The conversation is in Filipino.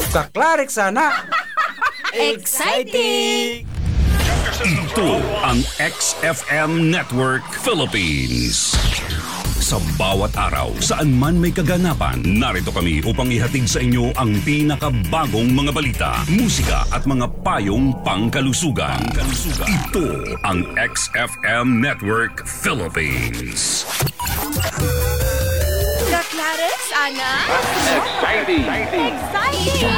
Kaklarik sana. Exciting! Ito ang XFM Network Philippines. Sa bawat araw, saan man may kaganapan, narito kami upang ihatid sa inyo ang pinakabagong mga balita, musika at mga payong pangkalusugan. Ito ang XFM Network Philippines. Kaklares, Ana? Exciting! Exciting!